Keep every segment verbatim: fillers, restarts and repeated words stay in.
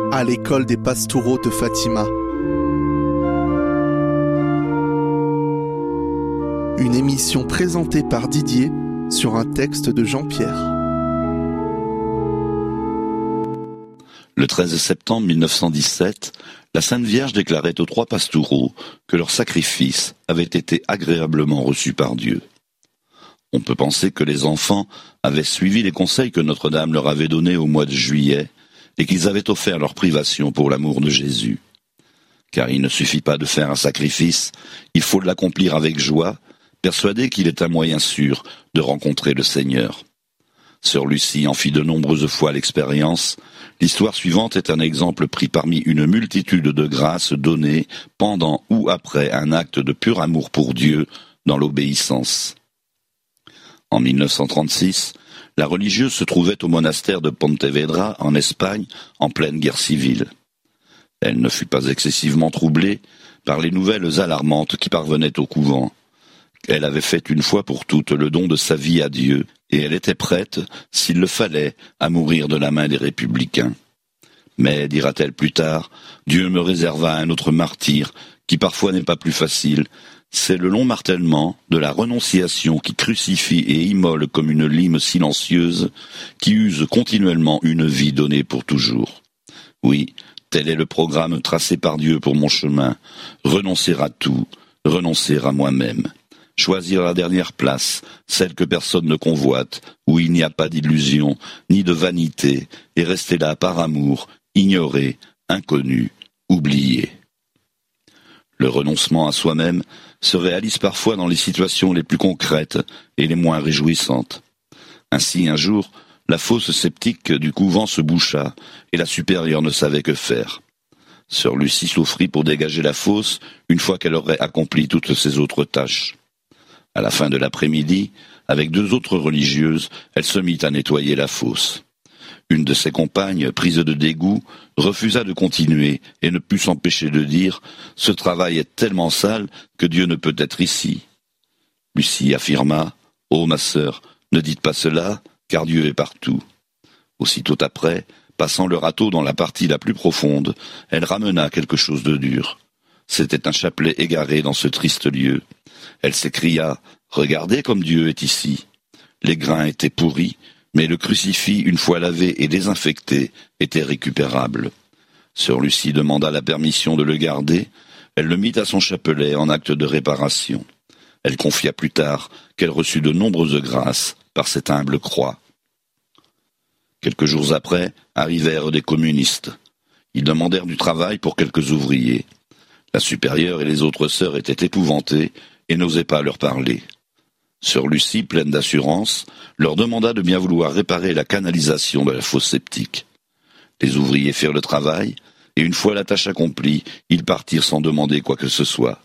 à l'école des Pastoureaux de Fatima. Une émission présentée par Didier sur un texte de Jean-Pierre. Le treize septembre mille neuf cent dix-sept, la Sainte Vierge déclarait aux trois Pastoureaux que leur sacrifice avait été agréablement reçu par Dieu. On peut penser que les enfants avaient suivi les conseils que Notre-Dame leur avait donnés au mois de juillet et qu'ils avaient offert leur privation pour l'amour de Jésus. Car il ne suffit pas de faire un sacrifice, il faut l'accomplir avec joie, persuadé qu'il est un moyen sûr de rencontrer le Seigneur. Sœur Lucie en fit de nombreuses fois l'expérience. L'histoire suivante est un exemple pris parmi une multitude de grâces données pendant ou après un acte de pur amour pour Dieu dans l'obéissance. En mille neuf cent trente-six, la religieuse se trouvait au monastère de Pontevedra, en Espagne, en pleine guerre civile. Elle ne fut pas excessivement troublée par les nouvelles alarmantes qui parvenaient au couvent. Elle avait fait une fois pour toutes le don de sa vie à Dieu, et elle était prête, s'il le fallait, à mourir de la main des républicains. Mais, dira-t-elle plus tard, Dieu me réserva un autre martyre, qui parfois n'est pas plus facile. C'est le long martèlement de la renonciation qui crucifie et immole comme une lime silencieuse, qui use continuellement une vie donnée pour toujours. Oui, tel est le programme tracé par Dieu pour mon chemin. Renoncer à tout, renoncer à moi-même. Choisir la dernière place, celle que personne ne convoite, où il n'y a pas d'illusion, ni de vanité, et rester là par amour, ignoré, inconnu, oublié. Le renoncement à soi-même se réalise parfois dans les situations les plus concrètes et les moins réjouissantes. Ainsi, un jour, la fosse septique du couvent se boucha, et la supérieure ne savait que faire. Sœur Lucie souffrit pour dégager la fosse, une fois qu'elle aurait accompli toutes ses autres tâches. À la fin de l'après-midi, avec deux autres religieuses, elle se mit à nettoyer la fosse. Une de ses compagnes, prise de dégoût, refusa de continuer et ne put s'empêcher de dire « Ce travail est tellement sale que Dieu ne peut être ici. » Lucie affirma « Oh, ma sœur, ne dites pas cela, car Dieu est partout. » Aussitôt après, passant le râteau dans la partie la plus profonde, elle ramena quelque chose de dur. C'était un chapelet égaré dans ce triste lieu. Elle s'écria « Regardez comme Dieu est ici !» Les grains étaient pourris, mais le crucifix, une fois lavé et désinfecté, était récupérable. Sœur Lucie demanda la permission de le garder. Elle le mit à son chapelet en acte de réparation. Elle confia plus tard qu'elle reçut de nombreuses grâces par cette humble croix. Quelques jours après, arrivèrent des communistes. Ils demandèrent du travail pour quelques ouvriers. La supérieure et les autres sœurs étaient épouvantées et n'osaient pas leur parler. Sœur Lucie, pleine d'assurance, leur demanda de bien vouloir réparer la canalisation de la fosse septique. Les ouvriers firent le travail, et une fois la tâche accomplie, ils partirent sans demander quoi que ce soit.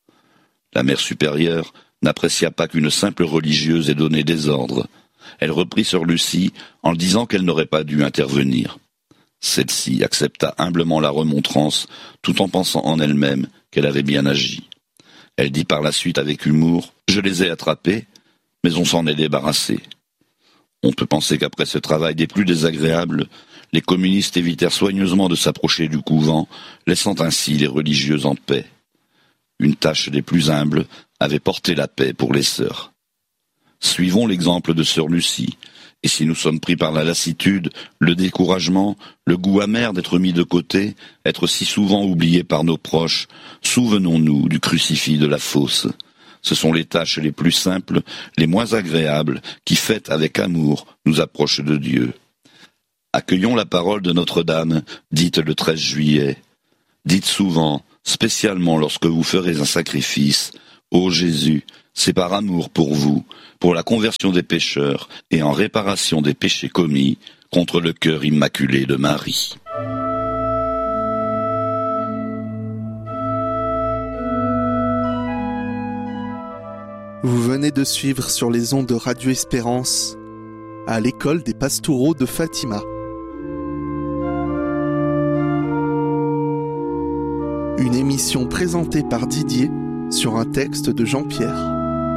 La mère supérieure n'apprécia pas qu'une simple religieuse ait donné des ordres. Elle reprit Sœur Lucie en disant qu'elle n'aurait pas dû intervenir. Celle-ci accepta humblement la remontrance, tout en pensant en elle-même qu'elle avait bien agi. Elle dit par la suite avec humour « Je les ai attrapés, mais on s'en est débarrassé. » On peut penser qu'après ce travail des plus désagréables, les communistes évitèrent soigneusement de s'approcher du couvent, laissant ainsi les religieuses en paix. Une tâche des plus humbles avait porté la paix pour les sœurs. Suivons l'exemple de Sœur Lucie, et si nous sommes pris par la lassitude, le découragement, le goût amer d'être mis de côté, être si souvent oubliés par nos proches, souvenons-nous du crucifix de la fosse. Ce sont les tâches les plus simples, les moins agréables, qui, faites avec amour, nous approchent de Dieu. Accueillons la parole de Notre-Dame, dite le treize juillet. Dites souvent, spécialement lorsque vous ferez un sacrifice, « Ô Jésus, c'est par amour pour vous, pour la conversion des pécheurs et en réparation des péchés commis contre le cœur immaculé de Marie. » Vous venez de suivre sur les ondes de Radio Espérance à l'école des Pastoureaux de Fatima. Une émission présentée par Didier sur un texte de Jean-Pierre.